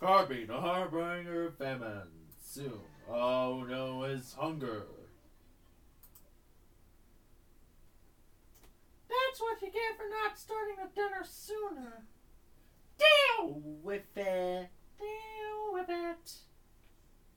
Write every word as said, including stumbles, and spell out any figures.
Carby, the harbinger of famine. Soon, all know is hunger. That's what you get for not starting the dinner sooner. Deal with it. Deal with it.